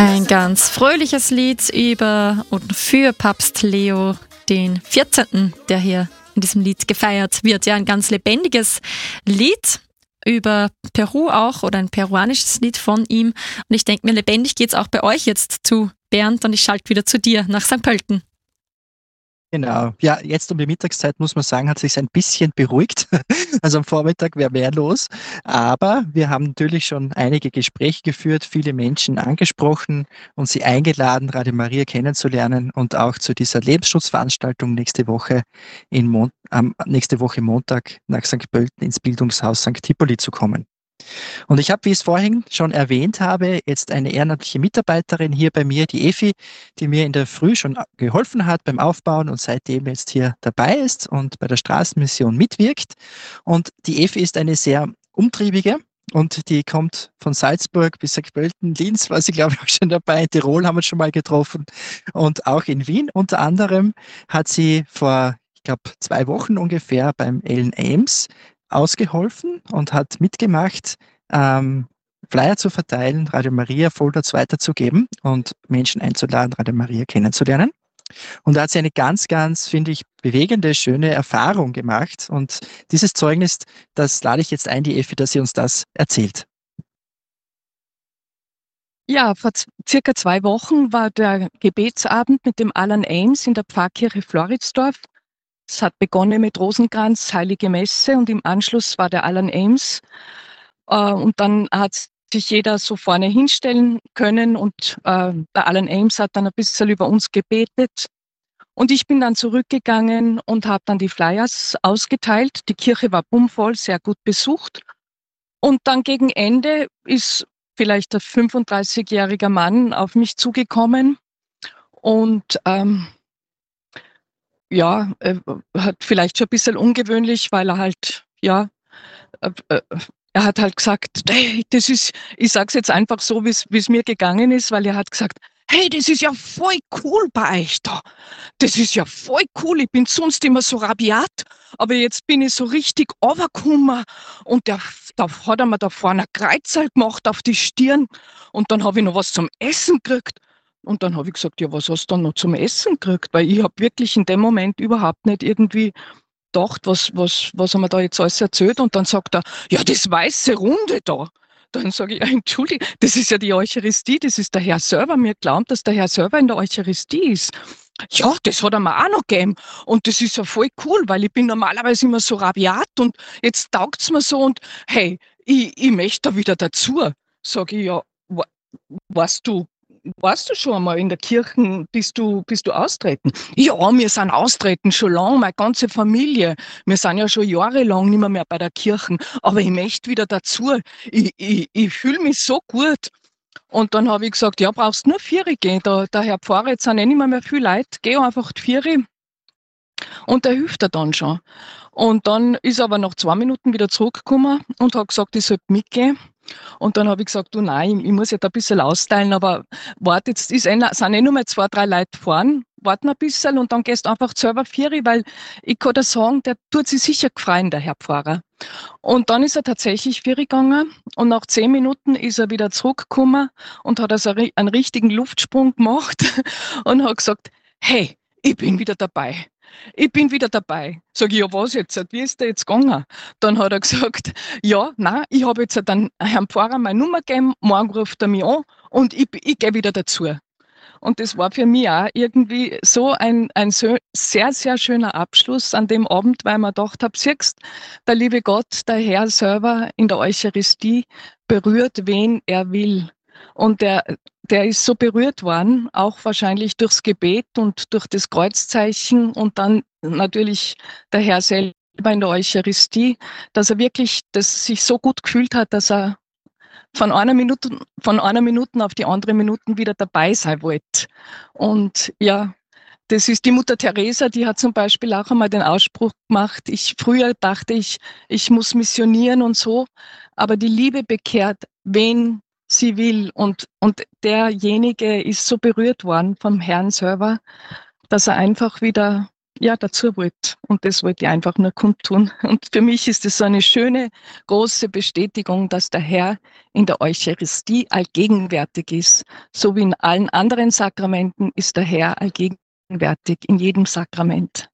Ein ganz fröhliches Lied über und für Papst Leo den 14., der hier in diesem Lied gefeiert wird. Ja, ein ganz lebendiges Lied über Peru auch oder ein peruanisches Lied von ihm. Und ich denke mir, lebendig geht's auch bei euch jetzt zu Bernd und ich schalte wieder zu dir nach St. Pölten. Genau. Ja, jetzt um die Mittagszeit muss man sagen, hat sich ein bisschen beruhigt. Also am Vormittag wäre mehr los. Aber wir haben natürlich schon einige Gespräche geführt, viele Menschen angesprochen und sie eingeladen, Radio Maria kennenzulernen und auch zu dieser Lebensschutzveranstaltung nächste Woche Montag nach St. Pölten ins Bildungshaus St. Hippolyt zu kommen. Und ich habe, wie ich es vorhin schon erwähnt habe, jetzt eine ehrenamtliche Mitarbeiterin hier bei mir, die Efi, die mir in der Früh schon geholfen hat beim Aufbauen und seitdem jetzt hier dabei ist und bei der Straßenmission mitwirkt. Und die Efi ist eine sehr umtriebige und die kommt von Salzburg bis St. Pölten. Linz war sie, glaube ich, auch schon dabei. In Tirol haben wir uns schon mal getroffen. Und auch in Wien unter anderem hat sie vor, ich glaube, 2 Wochen ungefähr beim Ellen Ames ausgeholfen und hat mitgemacht, Flyer zu verteilen, Radio Maria Folders weiterzugeben und Menschen einzuladen, Radio Maria kennenzulernen. Und da hat sie eine ganz, ganz, finde ich, bewegende, schöne Erfahrung gemacht. Und dieses Zeugnis, das lade ich jetzt ein, die Effi, dass sie uns das erzählt. Ja, vor circa 2 Wochen war der Gebetsabend mit dem Alan Ames in der Pfarrkirche Floridsdorf. Es hat begonnen mit Rosenkranz, Heilige Messe und im Anschluss war der Alan Ames. Und dann hat sich jeder so vorne hinstellen können und der Alan Ames hat dann ein bisschen über uns gebetet. Und ich bin dann zurückgegangen und habe dann die Flyers ausgeteilt. Die Kirche war bummvoll, sehr gut besucht. Und dann gegen Ende ist vielleicht ein 35-jähriger Mann auf mich zugekommen und ja, hat vielleicht schon ein bisschen ungewöhnlich, weil er halt, ja, er hat halt gesagt, hey, das ist, ich sag's jetzt einfach so, wie es mir gegangen ist, weil er hat gesagt, hey, das ist ja voll cool bei euch da. Das ist ja voll cool. Ich bin sonst immer so rabiat, aber jetzt bin ich so richtig runtergekommen und da hat er mir da vorne ein Kreuzerl gemacht auf die Stirn und dann habe ich noch was zum Essen gekriegt. Und dann habe ich gesagt, ja, was hast du dann noch zum Essen gekriegt? Weil ich habe wirklich in dem Moment überhaupt nicht irgendwie gedacht, was haben wir da jetzt alles erzählt? Und dann sagt er, ja, das weiße Runde da. Dann sage ich, ja, entschuldige, das ist ja die Eucharistie, das ist der Herr selber. Mir glaubt, dass der Herr selber in der Eucharistie ist. Ja, das hat er mir auch noch gegeben. Und das ist ja voll cool, weil ich bin normalerweise immer so rabiat und jetzt taugt's mir so und hey, ich möchte da wieder dazu. Sage ich, ja, weißt du, warst du schon einmal in der Kirche, bist du austreten? Ja, wir sind austreten schon lang, meine ganze Familie. Wir sind ja schon jahrelang nicht mehr bei der Kirche, aber ich möchte wieder dazu. Ich fühle mich so gut. Und dann habe ich gesagt, ja, brauchst nur Vieri gehen. Der Herr Pfarrer, jetzt sind nicht mehr viel Leute, geh einfach die Vieri und der hilft dir dann schon. Und dann ist er aber nach 2 Minuten wieder zurückgekommen und hat gesagt, ich sollte mitgehen. Und dann habe ich gesagt, du nein, ich muss jetzt ein bisschen austeilen, aber warte, jetzt sind nur mal 2, 3 Leute fahren, warten ein bisschen und dann gehst du einfach selber Vieri, weil ich kann dir sagen, der tut sich sicher gefreien, der Herr Pfarrer. Und dann ist er tatsächlich Vieri gegangen und nach 10 Minuten ist er wieder zurückgekommen und hat also einen richtigen Luftsprung gemacht und hat gesagt, hey, ich bin wieder dabei. Ich bin wieder dabei. Sag ich, ja, was jetzt? Wie ist der jetzt gegangen? Dann hat er gesagt, ja, nein, ich habe jetzt dann Herrn Pfarrer meine Nummer gegeben, morgen ruft er mich an und ich gehe wieder dazu. Und das war für mich auch irgendwie so ein so sehr, sehr schöner Abschluss an dem Abend, weil man gedacht habe, siehst, der liebe Gott, der Herr selber in der Eucharistie berührt, wen er will. Und der ist so berührt worden, auch wahrscheinlich durchs Gebet und durch das Kreuzzeichen und dann natürlich der Herr selber in der Eucharistie, dass er wirklich sich so gut gefühlt hat, dass er von einer Minute auf die andere Minute wieder dabei sein wollte. Und ja, das ist die Mutter Teresa, die hat zum Beispiel auch einmal den Ausspruch gemacht, früher dachte ich muss missionieren und so, aber die Liebe bekehrt, wen sie will. Und derjenige ist so berührt worden vom Herrn selber, dass er einfach wieder ja, dazu wollte. Und das wollte ich einfach nur kundtun. Und für mich ist es so eine schöne, große Bestätigung, dass der Herr in der Eucharistie allgegenwärtig ist. So wie in allen anderen Sakramenten ist der Herr allgegenwärtig in jedem Sakrament.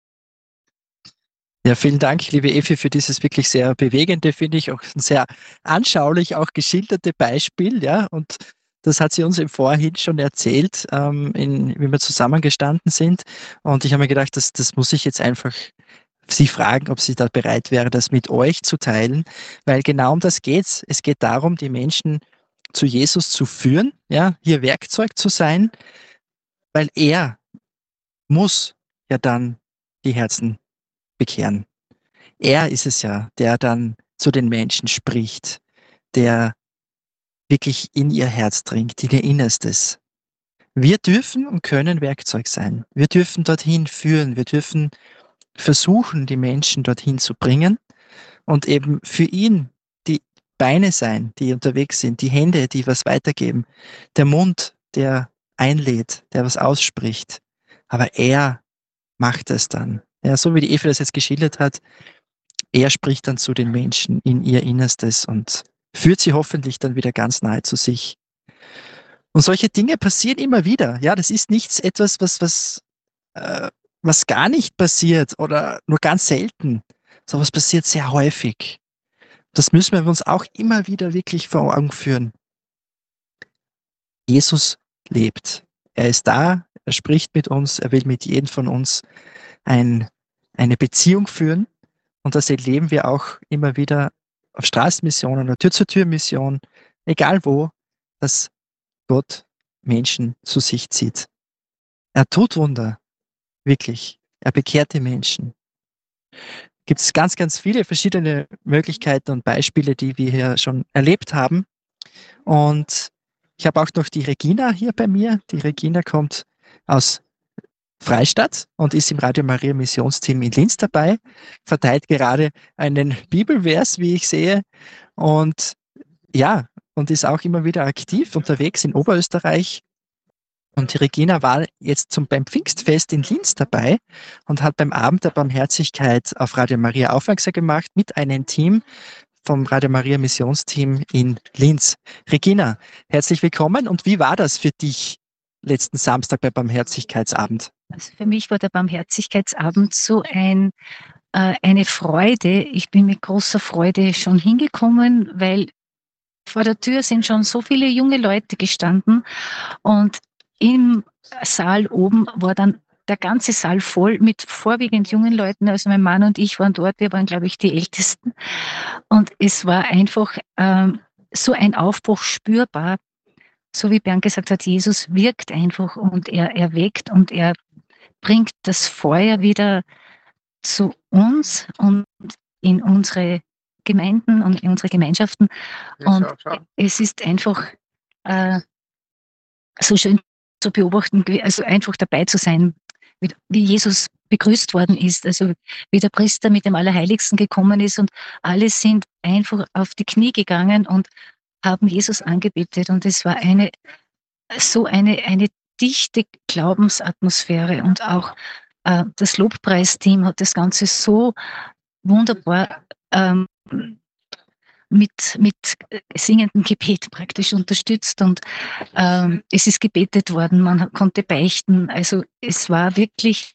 Ja, vielen Dank, liebe Effi, für dieses wirklich sehr bewegende, finde ich, auch ein sehr anschaulich auch geschilderte Beispiel, ja, und das hat sie uns im Vorhin schon erzählt, wie wir zusammengestanden sind. Und ich habe mir gedacht, das muss ich jetzt einfach Sie fragen, ob sie da bereit wäre, das mit euch zu teilen, weil genau um das geht's. Es geht darum, die Menschen zu Jesus zu führen, ja, hier Werkzeug zu sein, weil er muss ja dann die Herzen bekehren. Er ist es ja, der dann zu den Menschen spricht, der wirklich in ihr Herz dringt, in ihr Innerstes. Wir dürfen und können Werkzeug sein. Wir dürfen dorthin führen. Wir dürfen versuchen, die Menschen dorthin zu bringen und eben für ihn die Beine sein, die unterwegs sind, die Hände, die was weitergeben, der Mund, der einlädt, der was ausspricht. Aber er macht es dann. Ja, so wie die Eva das jetzt geschildert hat, er spricht dann zu den Menschen in ihr Innerstes und führt sie hoffentlich dann wieder ganz nahe zu sich. Und solche Dinge passieren immer wieder. Ja, das ist nichts etwas, was gar nicht passiert oder nur ganz selten. Sowas passiert sehr häufig. Das müssen wir uns auch immer wieder wirklich vor Augen führen. Jesus lebt. Er ist da, er spricht mit uns, er will mit jedem von uns eine Beziehung führen. Und das erleben wir auch immer wieder auf Straßenmissionen oder Tür-zu-Tür-Mission, egal wo, dass Gott Menschen zu sich zieht. Er tut Wunder, wirklich. Er bekehrt die Menschen. Gibt es ganz, ganz viele verschiedene Möglichkeiten und Beispiele, die wir hier schon erlebt haben. Und ich habe auch noch die Regina hier bei mir. Die Regina kommt aus Freistadt und ist im Radio Maria Missionsteam in Linz dabei, verteilt gerade einen Bibelvers, wie ich sehe. Und ja, und ist auch immer wieder aktiv unterwegs in Oberösterreich. Und die Regina war jetzt beim Pfingstfest in Linz dabei und hat beim Abend der Barmherzigkeit auf Radio Maria aufmerksam gemacht mit einem Team vom Radio Maria Missionsteam in Linz. Regina, herzlich willkommen. Und wie war das für dich letzten Samstag beim Barmherzigkeitsabend? Also für mich war der Barmherzigkeitsabend so eine Freude. Ich bin mit großer Freude schon hingekommen, weil vor der Tür sind schon so viele junge Leute gestanden und im Saal oben war dann der ganze Saal voll mit vorwiegend jungen Leuten. Also mein Mann und ich waren dort, wir waren, glaube ich, die Ältesten. Und es war einfach so ein Aufbruch spürbar. So wie Bernd gesagt hat, Jesus wirkt einfach und er erweckt und er bringt das Feuer wieder zu uns und in unsere Gemeinden und in unsere Gemeinschaften. Und es ist einfach so schön zu beobachten, also einfach dabei zu sein, wie Jesus begrüßt worden ist, also wie der Priester mit dem Allerheiligsten gekommen ist und alle sind einfach auf die Knie gegangen und haben Jesus angebetet und es war eine dichte Glaubensatmosphäre und auch das Lobpreisteam hat das Ganze so wunderbar mit singendem Gebet praktisch unterstützt und es ist gebetet worden, man konnte beichten, also es war wirklich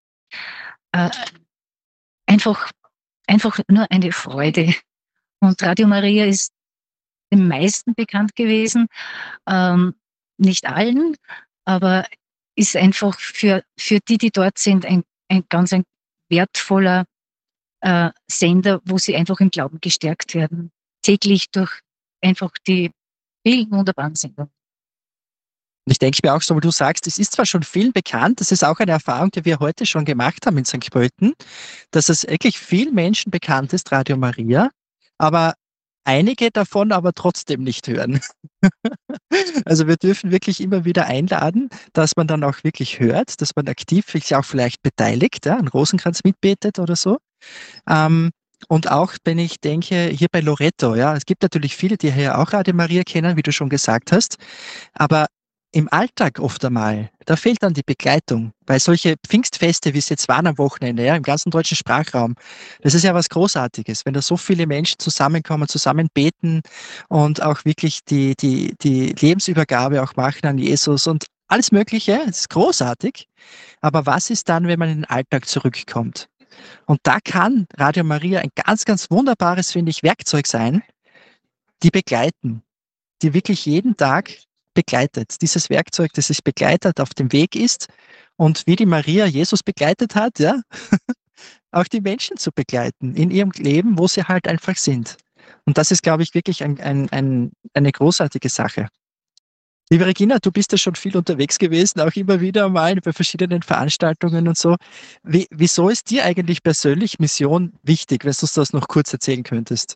einfach nur eine Freude. Und Radio Maria ist den meisten bekannt gewesen, nicht allen, aber ist einfach für die dort sind, ein ganz wertvoller Sender, wo sie einfach im Glauben gestärkt werden. Täglich durch einfach die vielen wunderbaren Sendungen. Und ich denke mir auch so, wie du sagst, es ist zwar schon vielen bekannt, das ist auch eine Erfahrung, die wir heute schon gemacht haben in St. Pölten, dass es wirklich vielen Menschen bekannt ist, Radio Maria, aber einige davon aber trotzdem nicht hören. Also wir dürfen wirklich immer wieder einladen, dass man dann auch wirklich hört, dass man aktiv sich auch vielleicht beteiligt, ja, an Rosenkranz mitbetet oder so. Und auch, wenn ich denke, hier bei Loreto, ja, es gibt natürlich viele, die hier auch Radio Maria kennen, wie du schon gesagt hast, aber im Alltag oft einmal, da fehlt dann die Begleitung, weil solche Pfingstfeste, wie es jetzt waren am Wochenende, ja, im ganzen deutschen Sprachraum, das ist ja was Großartiges, wenn da so viele Menschen zusammenkommen, zusammen beten und auch wirklich die Lebensübergabe auch machen an Jesus und alles Mögliche, das ist großartig. Aber was ist dann, wenn man in den Alltag zurückkommt? Und da kann Radio Maria ein ganz, ganz wunderbares, finde ich, Werkzeug sein, die begleiten, die wirklich jeden Tag begleitet. Dieses Werkzeug, das sich begleitet, auf dem Weg ist und wie die Maria Jesus begleitet hat, ja, auch die Menschen zu begleiten in ihrem Leben, wo sie halt einfach sind. Und das ist, glaube ich, wirklich eine großartige Sache. Liebe Regina, du bist ja schon viel unterwegs gewesen, auch immer wieder mal bei verschiedenen Veranstaltungen und so. Wieso ist dir eigentlich persönlich Mission wichtig, wenn du uns das noch kurz erzählen könntest?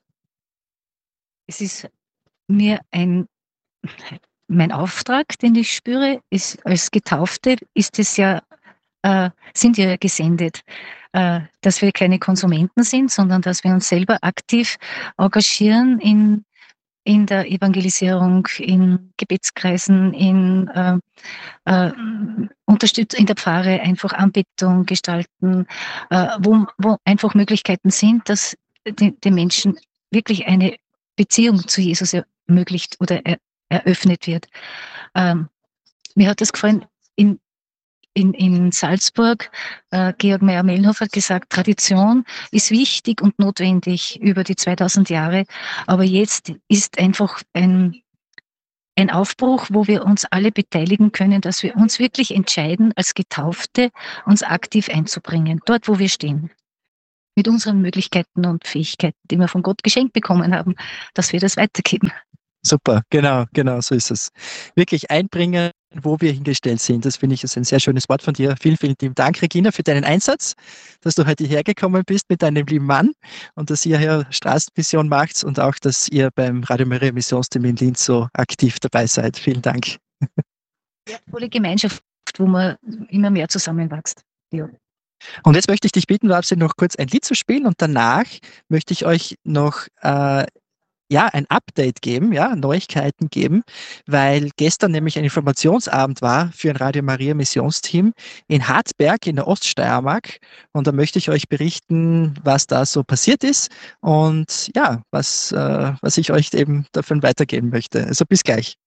Es ist mir mein Auftrag, den ich spüre, ist als Getaufte, ist es ja, sind wir gesendet, dass wir keine Konsumenten sind, sondern dass wir uns selber aktiv engagieren in der Evangelisierung, in Gebetskreisen, in Unterstützung in der Pfarre, einfach Anbetung gestalten, wo einfach Möglichkeiten sind, dass den Menschen wirklich eine Beziehung zu Jesus ermöglicht oder eröffnet wird. Mir hat das gefallen, in Salzburg, Georg Meyer-Mellenhof hat gesagt, Tradition ist wichtig und notwendig über die 2000 Jahre, aber jetzt ist einfach ein Aufbruch, wo wir uns alle beteiligen können, dass wir uns wirklich entscheiden, als Getaufte uns aktiv einzubringen, dort wo wir stehen. Mit unseren Möglichkeiten und Fähigkeiten, die wir von Gott geschenkt bekommen haben, dass wir das weitergeben. Super, genau, so ist es. Wirklich einbringen, wo wir hingestellt sind. Das finde ich ist ein sehr schönes Wort von dir. Vielen, vielen lieben Dank, Regina, für deinen Einsatz, dass du heute hierher gekommen bist mit deinem lieben Mann und dass ihr hier Straßenmission macht und auch, dass ihr beim Radio Maria Missionsteam in Linz so aktiv dabei seid. Vielen Dank. Wertvolle Gemeinschaft, wo man immer mehr zusammenwächst. Ja. Und jetzt möchte ich dich bitten, Babsi, noch kurz ein Lied zu spielen und danach möchte ich euch noch ein Update geben, ja, Neuigkeiten geben, weil gestern nämlich ein Informationsabend war für ein Radio Maria Missionsteam in Hartberg in der Oststeiermark und da möchte ich euch berichten, was da so passiert ist und ja, was ich euch eben davon weitergeben möchte. Also bis gleich.